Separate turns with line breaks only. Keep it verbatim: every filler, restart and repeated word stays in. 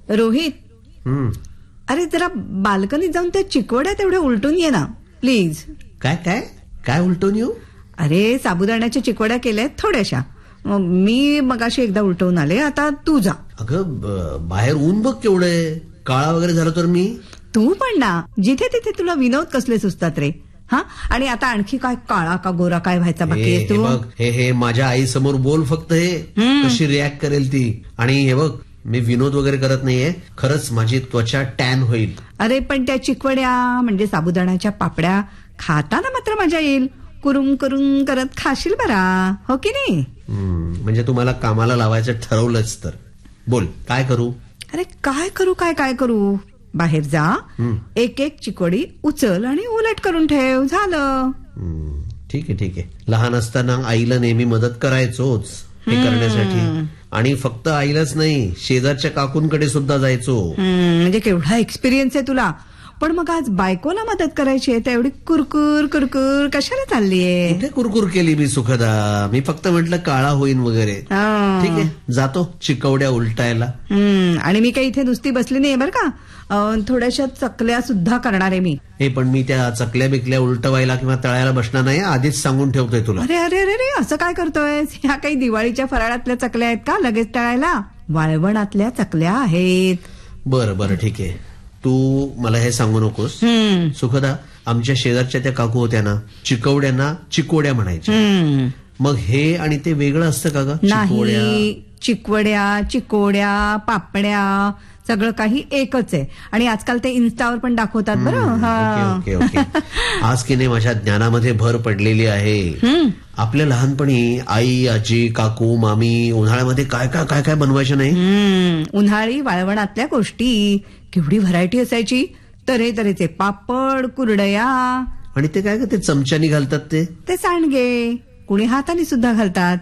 रोहित,
हम्म.
अरे जरा बाल्कनीत जाऊन त्या चिकवड्या तेवढ्या उलटून ये ना प्लीज.
काय काय काय उलटून येऊ?
अरे साबुदाण्याच्या चिकवड्या केल्यात थोड्याशा. मग मी मगाशी एकदा उलटवून आले, आता तू जा.
अगं ब- बाहेर ऊन बघ केवढंय, काळा वगैरे झालं तर मी.
तू पण ना, जिथे तिथे तुला विनोद कसले सुचतात रे. हा, आणि आता आणखी काय काळा का गोरा काय व्हायचा बाकी
हे
आहे
हे
तू?
बघ, हे हे माझ्या आई समोर बोल फक्त, हे
हम्म.
कशी रिॲक्ट करेल ती. आणि हे बघ, मी विनोद वगैरे करत नाहीये, खरंच माझी त्वचा टॅन होईल.
अरे पण त्या चिकवड्या म्हणजे साबुदाण्याच्या पापड्या खाताना मात्र मजा येईल. कुरुम कुरुम करत खाशील बरा, हो की नाही?
हम्म, म्हणजे तुम्हाला कामाला लावायचं ठरवलंच तर. बोल काय करू?
अरे काय करू काय काय करू, बाहेर जा,
हम्म.
एक एक चिकोडी उचल आणि उलट करून ठेव, झालं.
हम्म, ठीक आहे ठीक आहे. लहान असताना आईला नेहमी मदत करायचोच हे करण्यासाठी. आणि फक्त आईलाच नाही, शेजारच्या काकूंकडे सुद्धा जायचो.
हम्म, म्हणजे केवढा एक्सपिरियन्स आहे तुला. पण मग आज बायकोला मदत करायची आहे, तर एवढी कुरकुर कुरकुर कशाला चाललीये?
कुठे कुरकुर केली मी सुखदा? मी फक्त म्हटलं काळा होईन वगैरे.
हा.
ठीक आहे, जातो चिकवड्या उलटायला.
हम्म, आणि मी काही इथे नुसती बसली नाही बरं का, अं, थोड्याशा चकल्या सुद्धा करणार आहे मी.
हे पण मी त्या चकल्या बिकल्या उलटवायला किंवा तळायला बसणार नाही, आधीच सांगून ठेवतोय तुला.
अरे अरे अरे अरे, असं काय करतोय? ह्या काही दिवाळीच्या फराळातल्या चकल्या आहेत का लगेच तळायला? वाळवणातल्या चकल्या आहेत.
बरं बरं ठीक आहे, तू मला हे सांगू नकोस.
हम्म.
सुखदा, आमच्या शेजारच्या त्या काकू होत्या ना, चिकवड्यांना चिकोड्या म्हणायच्या.
हम्म.
मग हे आणि ते वेगळं असतं का ग?
नाही, चिकवड्या चिकोड्या पापड्या सगळं काही एकच आहे. आणि आजकाल ते इन्स्टावर पण दाखवतात बरं. हा.
Okay okay okay. आज की नाही माझ्या ज्ञानामध्ये भर पडलेली आहे.
हम्म.
आपल्या लहानपणी आई आजी काकू मामी उन्हाळ्यामध्ये काय काय काय काय बनवायचं नाही.
हम्म, उन्हाळी वाळवणातल्या गोष्टी केवढी व्हरायटी असायची. तऱ्हे तऱ्हेचे पापड, कुरडया.
आणि ते काय ग, ते चमच्यानी घालतात ते
ते सांडगे कुणी हाताने सुद्धा घालतात.